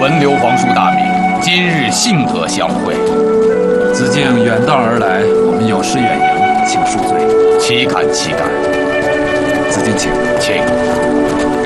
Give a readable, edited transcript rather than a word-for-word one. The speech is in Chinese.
闻刘皇叔大名，今日幸得相会。 子敬远道而来，我们有失远迎，请恕罪。 岂敢岂敢。 子敬请。